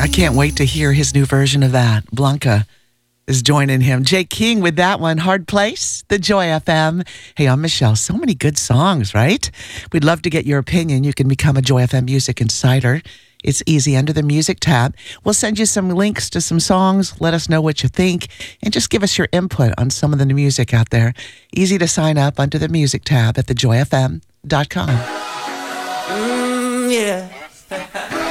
I can't wait to hear his new version of that. Blanca is joining him. Jake King with that one, Hard Place, the Joy FM. Hey, I'm Michelle. So many good songs, right? We'd love to get your opinion. You can become a Joy FM Music Insider. It's easy under the music tab. We'll send you some links to some songs. Let us know what you think and just give us your input on some of the new music out there. Easy to sign up under the music tab at thejoyfm.com. Yeah.